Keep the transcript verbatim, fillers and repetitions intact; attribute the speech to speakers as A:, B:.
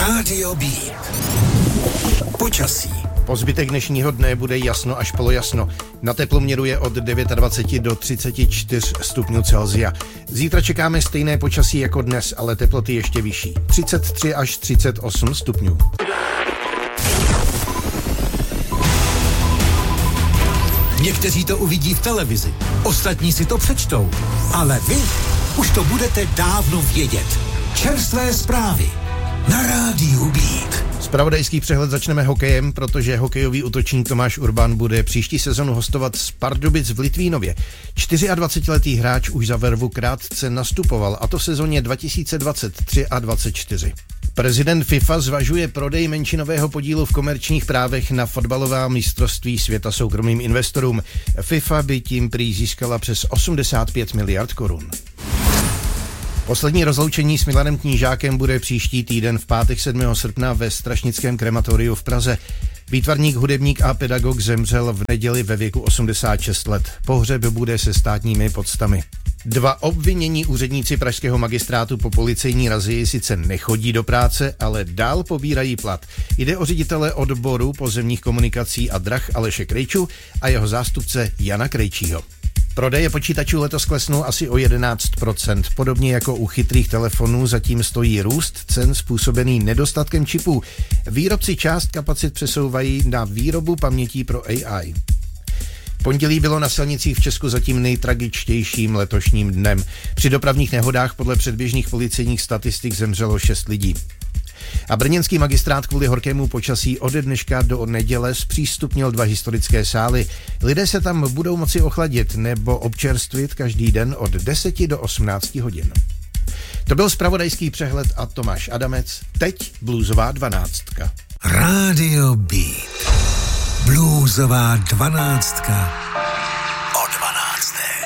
A: Rádio Beat. Počasí.
B: Po zbytek dnešního dne bude jasno až polojasno. Na teploměru je od dvacet devět do třicet čtyři stupňů Celsia. Zítra čekáme stejné počasí jako dnes, ale teploty ještě vyšší. třicet tři až třicet osm stupňů.
A: Někteří to uvidí v televizi, ostatní si to přečtou, ale vy už to budete dávno vědět. Čerstvé zprávy na Rádiu Beat.
B: Zpravodajský přehled začneme hokejem, protože hokejový útočník Tomáš Urban bude příští sezonu hostovat z Pardubic v Litvínově. dvacetčtyřletý hráč už za Vervu krátce nastupoval, a to v sezóně dva tisíce dvacet tři a dvacet čtyři. Prezident FIFA zvažuje prodej menšinového podílu v komerčních právech na fotbalová mistrovství světa soukromým investorům. FIFA by tím prý získala přes osmdesát pět miliard korun. Poslední rozloučení s Milanem Knížákem bude příští týden v pátek sedmého srpna ve Strašnickém krematoriu v Praze. Výtvarník, hudebník a pedagog zemřel v neděli ve věku osmdesát šest let. Pohřeb bude se státními poctami. Dva obvinění úředníci pražského magistrátu po policejní razii sice nechodí do práce, ale dál pobírají plat. Jde o ředitele odboru pozemních komunikací a drah Aleše Krejču a jeho zástupce Jana Krejčího. Prodeje počítačů letos klesnou asi o jedenáct procent. Podobně jako u chytrých telefonů zatím stojí růst cen způsobený nedostatkem čipů. Výrobci část kapacit přesouvají na výrobu pamětí pro A I. Pondělí bylo na silnicích v Česku zatím nejtragičtějším letošním dnem. Při dopravních nehodách podle předběžných policejních statistik zemřelo šest lidí. A brněnský magistrát kvůli horkému počasí ode dneška do neděle zpřístupnil dva historické sály. Lidé se tam budou moci ochladit nebo občerstvit každý den od deseti do osmnácti hodin. To byl zpravodajský přehled a Tomáš Adamec. Teď bluesová dvanáctka.
A: Rádio Beat. Bluesová dvanáctka.